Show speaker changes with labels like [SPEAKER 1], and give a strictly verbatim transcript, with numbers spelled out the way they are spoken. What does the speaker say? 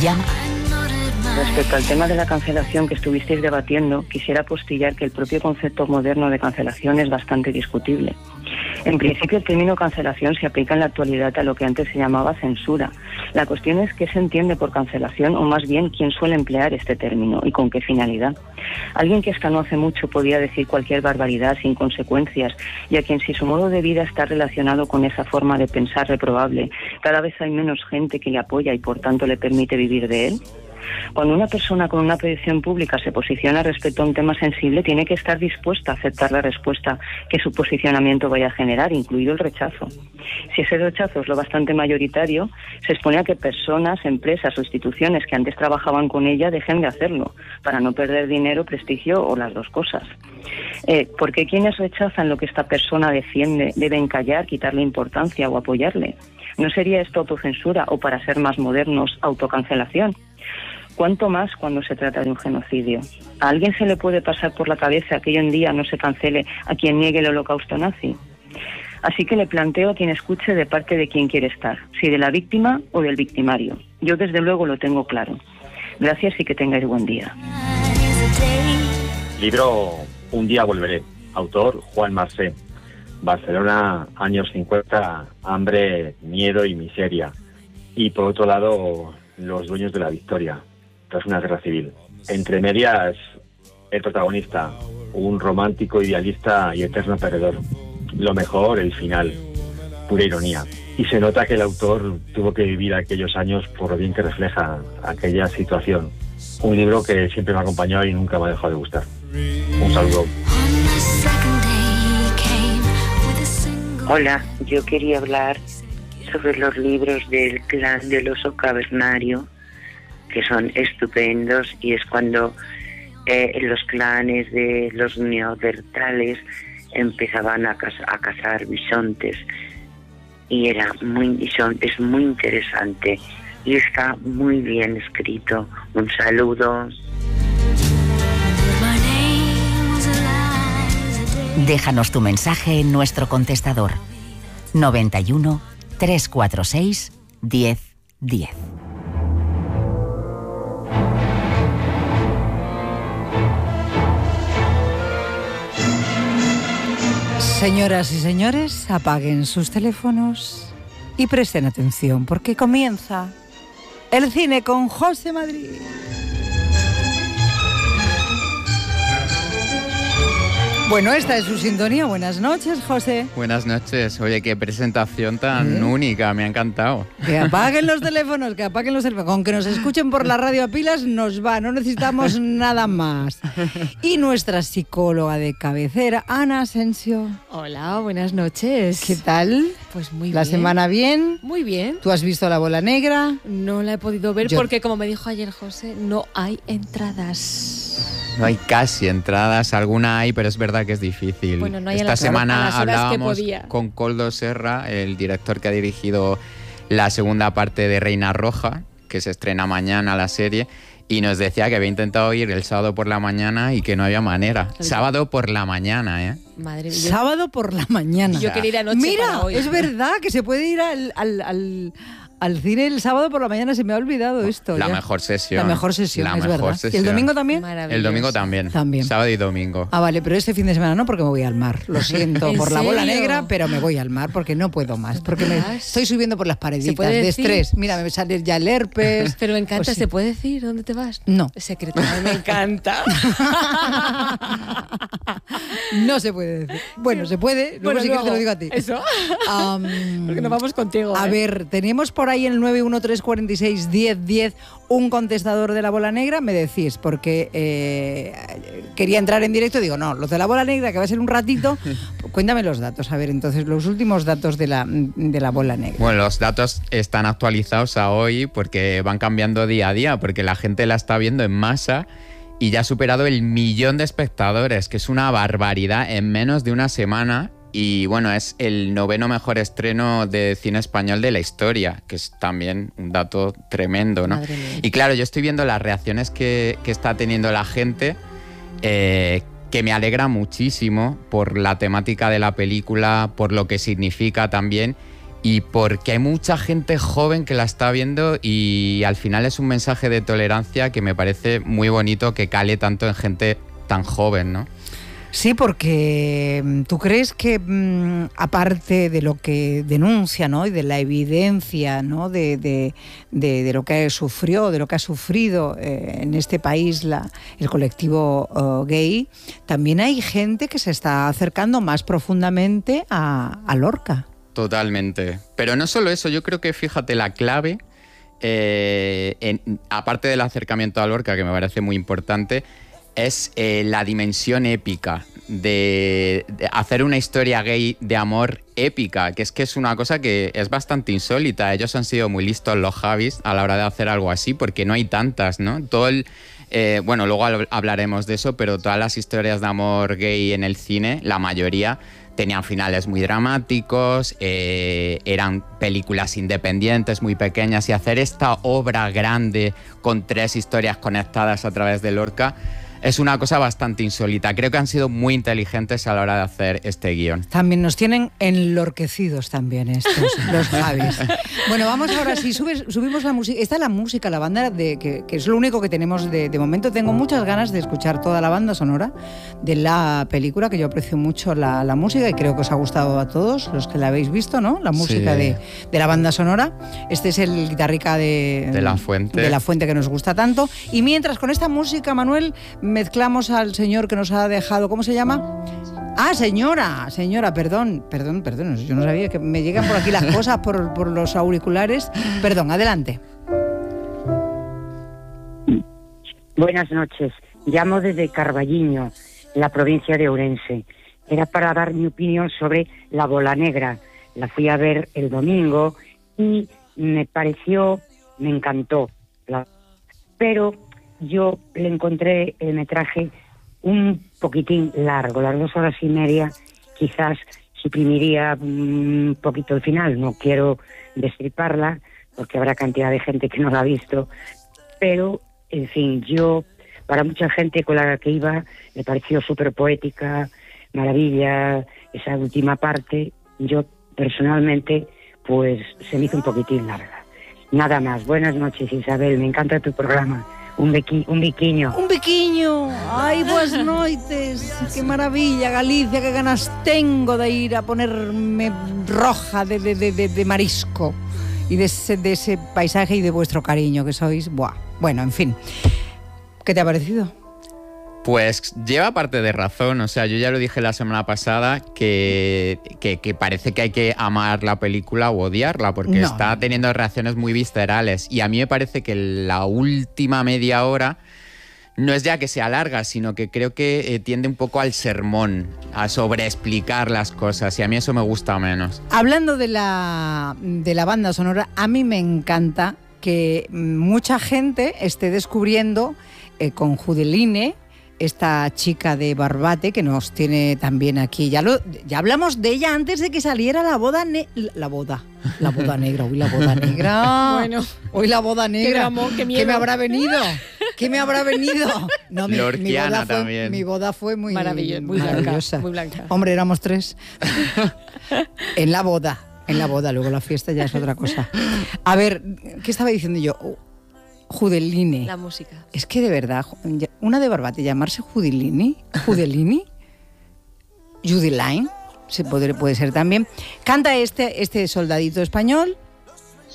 [SPEAKER 1] Llama.
[SPEAKER 2] Respecto al tema de la cancelación que estuvisteis debatiendo, quisiera apostillar que el propio concepto moderno de cancelación es bastante discutible. En principio, el término cancelación se aplica en la actualidad a lo que antes se llamaba censura. La cuestión es qué se entiende por cancelación, o más bien quién suele emplear este término y con qué finalidad. Alguien que hasta no hace mucho podía decir cualquier barbaridad sin consecuencias, y a quien, si su modo de vida está relacionado con esa forma de pensar reprobable, cada vez hay menos gente que le apoya y por tanto le permite vivir de él. Cuando una persona con una posición pública se posiciona respecto a un tema sensible, tiene que estar dispuesta a aceptar la respuesta que su posicionamiento vaya a generar, incluido el rechazo. Si ese rechazo es lo bastante mayoritario, se expone a que personas, empresas o instituciones que antes trabajaban con ella dejen de hacerlo, para no perder dinero, prestigio o las dos cosas. Eh, ¿Por qué quienes rechazan lo que esta persona defiende deben callar, quitarle importancia o apoyarle? ¿No sería esto autocensura o, para ser más modernos, autocancelación? ¿Cuánto más cuando se trata de un genocidio? ¿A alguien se le puede pasar por la cabeza que hoy en día no se cancele a quien niegue el holocausto nazi? Así que le planteo a quien escuche de parte de quién quiere estar, si de la víctima o del victimario. Yo desde luego lo tengo claro. Gracias y que tengáis buen día.
[SPEAKER 3] Libro Un día volveré. Autor Juan Marsé. Barcelona, años cincuenta, hambre, miedo y miseria. Y por otro lado, los dueños de la victoria, tras una guerra civil. Entre medias, el protagonista, un romántico idealista y eterno perdedor. Lo mejor, el final, pura ironía. Y se nota que el autor tuvo que vivir aquellos años por lo bien que refleja aquella situación. Un libro que siempre me ha acompañado y nunca me ha dejado de gustar. Un saludo.
[SPEAKER 4] Hola, yo quería hablar sobre los libros del clan del oso cavernario, que son estupendos, y es cuando eh, los clanes de los neandertales empezaban a, caz- a cazar bisontes, y era muy y son, es muy interesante y está muy bien escrito. Un saludo.
[SPEAKER 1] Déjanos tu mensaje en nuestro contestador noventa y uno, trescientos cuarenta y seis, diez diez.
[SPEAKER 5] Señoras y señores, apaguen sus teléfonos y presten atención, porque comienza el cine con José Madrid. Bueno, esta es su sintonía. Buenas noches, José.
[SPEAKER 6] Buenas noches. Oye, qué presentación tan ¿Eh? única, me ha encantado.
[SPEAKER 5] Que apaguen los teléfonos, que apaguen los teléfonos. Con que nos escuchen por la radio a pilas nos va, no necesitamos nada más. Y nuestra psicóloga de cabecera, Ana Asensio.
[SPEAKER 7] Hola, buenas noches.
[SPEAKER 5] ¿Qué tal?
[SPEAKER 7] Pues muy bien.
[SPEAKER 5] ¿La semana bien?
[SPEAKER 7] Muy bien.
[SPEAKER 5] ¿Tú has visto La Bola Negra?
[SPEAKER 7] No la he podido ver
[SPEAKER 5] Yo...
[SPEAKER 7] porque, como me dijo ayer José, no hay entradas.
[SPEAKER 6] No hay casi entradas, alguna hay, pero es verdad que es difícil.
[SPEAKER 7] Bueno, no hay
[SPEAKER 6] Esta
[SPEAKER 7] a las,
[SPEAKER 6] semana
[SPEAKER 7] a las horas
[SPEAKER 6] hablábamos
[SPEAKER 7] que podía.
[SPEAKER 6] con Koldo Serra, el director que ha dirigido la segunda parte de Reina Roja, que se estrena mañana la serie, y nos decía que había intentado ir el sábado por la mañana y que no había manera. Sábado por la mañana, ¿eh?
[SPEAKER 7] Madre mía.
[SPEAKER 5] Sábado por la mañana.
[SPEAKER 7] Yo quería ir anoche.
[SPEAKER 5] Mira,
[SPEAKER 7] para hoy.
[SPEAKER 5] Es verdad que se puede ir al... al, al... Al cine el sábado por la mañana, se me ha olvidado esto.
[SPEAKER 6] La
[SPEAKER 5] ya.
[SPEAKER 6] mejor sesión.
[SPEAKER 5] La mejor sesión,
[SPEAKER 6] la
[SPEAKER 5] es
[SPEAKER 6] mejor
[SPEAKER 5] verdad.
[SPEAKER 6] Sesión.
[SPEAKER 5] ¿Y el domingo también?
[SPEAKER 6] El domingo también.
[SPEAKER 5] También.
[SPEAKER 6] Sábado y domingo.
[SPEAKER 5] Ah, vale, pero este fin de semana no, porque me voy al mar. Lo siento por la bola negra, pero me voy al mar porque no puedo más. Porque me estoy subiendo por las pareditas de estrés. Mira, me sale ya el herpes.
[SPEAKER 7] Pero me encanta,
[SPEAKER 5] pues sí.
[SPEAKER 7] ¿Se puede decir dónde te vas?
[SPEAKER 5] No.
[SPEAKER 7] Secreto. Me encanta.
[SPEAKER 5] No se puede decir. Bueno, se puede. Luego
[SPEAKER 7] Bueno,
[SPEAKER 5] sí
[SPEAKER 7] luego,
[SPEAKER 5] que te lo digo a ti.
[SPEAKER 7] Eso.
[SPEAKER 5] Um,
[SPEAKER 7] porque nos vamos contigo.
[SPEAKER 5] A
[SPEAKER 7] ¿eh?
[SPEAKER 5] ver, tenemos por ahí en el nueve uno tres cuatro seis, diez diez un contestador de La Bola Negra. Me decís, porque eh, quería entrar en directo. Digo, no, los de La Bola Negra, que va a ser un ratito. Cuéntame los datos. A ver, entonces, los últimos datos de la, de la Bola Negra.
[SPEAKER 6] Bueno, los datos están actualizados a hoy porque van cambiando día a día, porque la gente la está viendo en masa y ya ha superado el millón de espectadores, que es una barbaridad en menos de una semana. Y bueno, es el noveno mejor estreno de cine español de la historia, que es también un dato tremendo, ¿no? Y claro, yo estoy viendo las reacciones que, que está teniendo la gente, eh, que me alegra muchísimo por la temática de la película, por lo que significa también. y porque hay mucha gente joven que la está viendo y al final es un mensaje de tolerancia que me parece muy bonito que cale tanto en gente tan joven, ¿no?
[SPEAKER 5] Sí, porque tú crees que mmm, aparte de lo que denuncia, ¿no?, y de la evidencia, ¿no?, de, de, de, de lo que sufrió, de lo que ha sufrido eh, en este país la, el colectivo uh, gay, también hay gente que se está acercando más profundamente a, a Lorca.
[SPEAKER 6] Totalmente. Pero no solo eso, yo creo que, fíjate, la clave, eh, en, aparte del acercamiento a Lorca, que me parece muy importante, es eh, la dimensión épica de, de hacer una historia gay de amor épica, que es que es una cosa que es bastante insólita. Ellos han sido muy listos, los Javis, a la hora de hacer algo así, porque no hay tantas, ¿no? Todo el, eh, bueno, luego hablaremos de eso, pero todas las historias de amor gay en el cine, la mayoría, tenían finales muy dramáticos, eh, eran películas independientes muy pequeñas, y hacer esta obra grande con tres historias conectadas a través de Lorca es una cosa bastante insólita. Creo que han sido muy inteligentes a la hora de hacer este guión.
[SPEAKER 5] También nos tienen enlorquecidos también estos, los Javis. Bueno, vamos ahora, si subes, subimos la música. Esta es la música, la banda, de, que, que es lo único que tenemos de, de momento. Tengo muchas ganas de escuchar toda la banda sonora de la película, que yo aprecio mucho la, la música y creo que os ha gustado a todos los que la habéis visto, ¿no? La música sí. de, de la banda sonora. Este es el guitarrica de,
[SPEAKER 6] de La Fuente.
[SPEAKER 5] De La Fuente, que nos gusta tanto. Y mientras con esta música, Manuel, mezclamos al señor que nos ha dejado, ¿cómo se llama? Ah, señora, señora, perdón, perdón, perdón, yo no sabía que me llegan por aquí las cosas por, por los auriculares. Perdón, adelante.
[SPEAKER 8] Buenas noches, llamo desde Carballiño, la provincia de Ourense. Era para dar mi opinión sobre La Bola Negra. La fui a ver el domingo y me pareció, me encantó, la, pero yo le encontré el metraje un poquitín largo, las dos horas y media, quizás suprimiría un poquito el final. No quiero destriparla, porque habrá cantidad de gente que no la ha visto, pero, en fin, yo, para mucha gente con la que iba, me pareció súper poética, maravilla, esa última parte. Yo, personalmente, pues, se me hizo un poquitín larga. Nada más. Buenas noches, Isabel, me encanta tu programa. Un, bequi, un biquiño.
[SPEAKER 5] Un biquiño. Ai, boas noites. Que maravilla, Galicia, que ganas tengo de ir a ponerme roja de, de, de, de marisco. Y de ese, de ese paisaje y de vuestro cariño que sois. Buah. Bueno, en fin. ¿Qué te ha parecido?
[SPEAKER 6] Pues lleva parte de razón, o sea, yo ya lo dije la semana pasada que, que, que parece que hay que amar la película o odiarla, porque no. está teniendo reacciones muy viscerales, y a mí me parece que la última media hora no es ya que sea larga, sino que creo que eh, tiende un poco al sermón, a sobreexplicar las cosas, y a mí eso me gusta menos.
[SPEAKER 5] Hablando de la, de la banda sonora, a mí me encanta que mucha gente esté descubriendo eh, con Judeline, esta chica de Barbate que nos tiene también aquí. Ya lo, ya hablamos de ella antes de que saliera la boda ne la boda. La boda negra, uy, la boda negra.
[SPEAKER 7] Bueno.
[SPEAKER 5] Hoy la boda negra.
[SPEAKER 7] Qué drama, qué miedo.
[SPEAKER 5] ¿Qué me habrá venido? ¿Qué me habrá venido? No, mi, mi boda fue,
[SPEAKER 6] también.
[SPEAKER 5] Mi boda fue muy,
[SPEAKER 7] Maravilloso, muy
[SPEAKER 5] maravillosa.
[SPEAKER 7] Blanca, muy blanca.
[SPEAKER 5] Hombre, éramos tres. En la boda. En la boda, luego la fiesta ya es otra cosa. A ver, ¿qué estaba diciendo yo? Judeline.
[SPEAKER 7] La música.
[SPEAKER 5] Es que de verdad, una de Barbate llamarse Judeline, Judeline, Judeline, se puede, puede ser también. Canta este, este soldadito español